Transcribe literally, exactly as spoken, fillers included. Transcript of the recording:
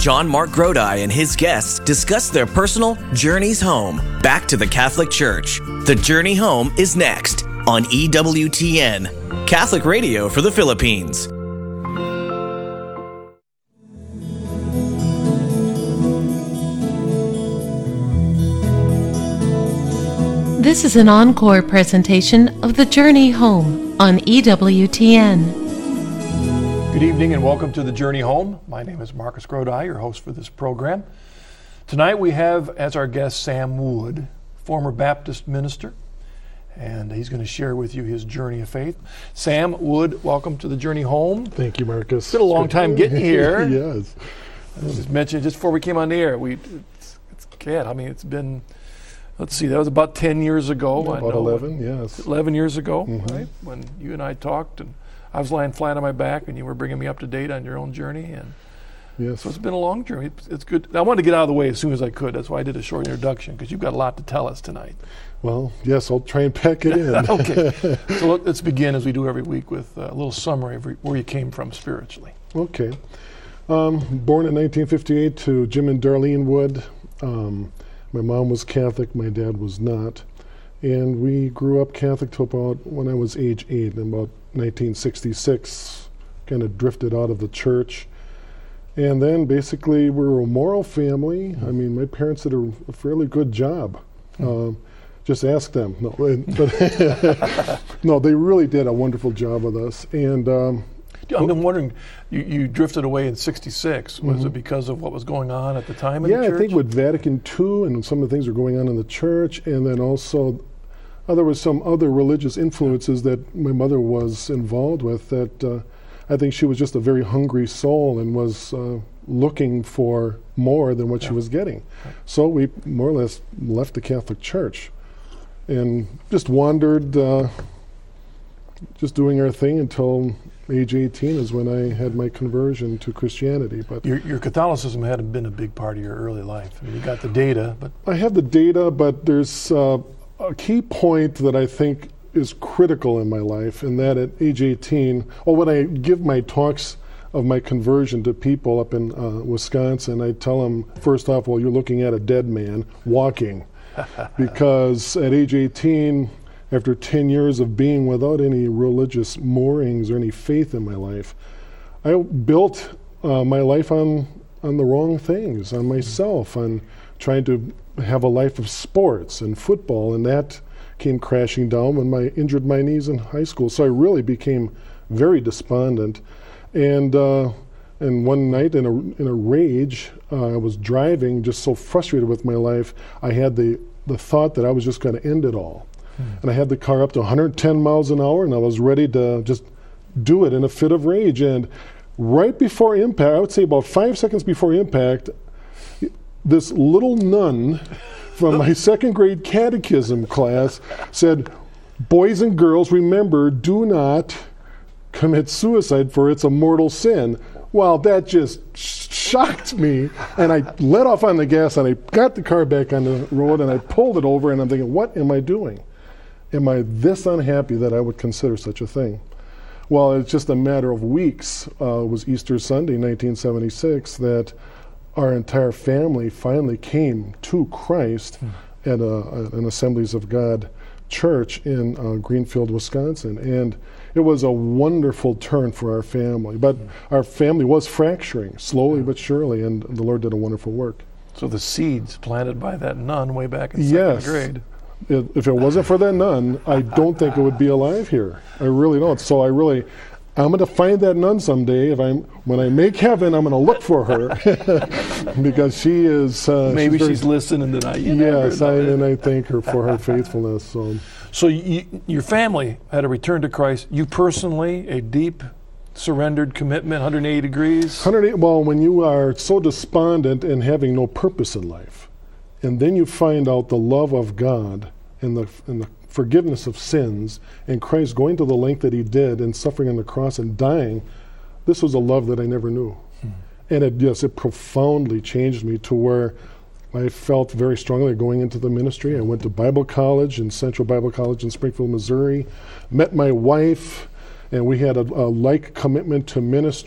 John Mark Grodi and his guests discuss their personal journeys home, back to the Catholic Church. The Journey Home is next on E W T N, Catholic Radio for the Philippines. This is an encore presentation of The Journey Home on E W T N. Good evening and welcome to The Journey Home. My name is Marcus Grodi, your host for this program. Tonight we have as our guest Sam Wood, former Baptist minister, and he's going to share with you his journey of faith. Sam Wood, welcome to The Journey Home. Thank you, Marcus. It's been a long time getting here. Yes. I just mentioned just before we came on the air, we, it's, it's, God, I mean, it's been, let's see, that was about ten years ago. About I know, eleven, yes. eleven years ago, Mm-hmm. right? When you and I talked, and I was lying flat on my back, and you were bringing me up to date on your own journey. And Yes. so it's been a long journey. It's, it's good. I wanted to get out of the way as soon as I could. That's why I did a short introduction, because you've got a lot to tell us tonight. Well, yes, I'll try and pack it in. Okay. So let, let's begin, as we do every week, with a little summary of where you came from spiritually. Okay. Um, born in nineteen fifty-eight to Jim and Darlene Wood. Um, my mom was Catholic, my dad was not. And we grew up Catholic till about when I was age eight, in about nineteen sixty-six, kind of drifted out of the church. And then basically we were a moral family. I mean, my parents did a, a fairly good job. Um, just ask them. No, but no, they really did a wonderful job with us. And um, I've been wondering, you, you drifted away in sixty-six. Was Mhm. it because of what was going on at the time in yeah, the church? I think with Vatican Two and some of the things that were going on in the church, and then also uh, there was some other religious influences that my mother was involved with that uh, I think she was just a very hungry soul and was uh, looking for more than what Yeah. she was getting. Right. So we more or less left the Catholic Church and just wandered, uh, just doing our thing until age eighteen is when I had my conversion to Christianity. But Your, your Catholicism hadn't been a big part of your early life. I mean, you got the data, but I have the data, but there's uh, a key point that I think is critical in my life, and that at age eighteen, or when I give my talks of my conversion to people up in uh, Wisconsin, I tell them, first off, well, you're looking at a dead man walking. Because at age eighteen, after ten years of being without any religious moorings or any faith in my life, I built uh, my life on, on the wrong things, on myself, on trying to have a life of sports and football, and that came crashing down when I injured my knees in high school. So I really became very despondent. And uh, and one night in a, in a rage, uh, I was driving, just so frustrated with my life, I had the, the thought that I was just going to end it all. Mm. And I had the car up to one hundred ten miles an hour, and I was ready to just do it in a fit of rage. And right before impact, I would say about five seconds before impact, this little nun from my second grade catechism class said, "Boys and girls, remember, do not commit suicide, for it's a mortal sin." Well, that just sh- shocked me, and I let off on the gas, and I got the car back on the road, and I pulled it over, and I'm thinking, what am I doing? Am I this unhappy that I would consider such a thing? Well, it's just a matter of weeks. Uh, it was Easter Sunday, nineteen seventy-six, that our entire family finally came to Christ mm. at a, an Assemblies of God church in uh, Greenfield, Wisconsin. And it was a wonderful turn for our family. But mm. our family was fracturing, slowly yeah. but surely, and the Lord did a wonderful work. So the seeds planted by that nun way back in yes. second grade. It, if it wasn't for that nun, I don't think it would be alive here. I really don't. So I really, I'm going to find that nun someday. If I'm, when I make heaven, I'm going to look for her because she is. Uh, Maybe she's, she's very, listening tonight. You yes, I, never know. and I thank her for her faithfulness. So, so you, your family had a return to Christ. You personally, a deep, surrendered commitment, one hundred eighty degrees. one hundred eight. Well, when you are so despondent and having no purpose in life, and then you find out the love of God and the and the forgiveness of sins, and Christ going to the length that he did and suffering on the cross and dying, this was a love that I never knew. Hmm. And it, yes, it profoundly changed me to where I felt very strongly going into the ministry. I went to Bible college in Central Bible College in Springfield, Missouri, met my wife, and we had a, a like commitment to ministry.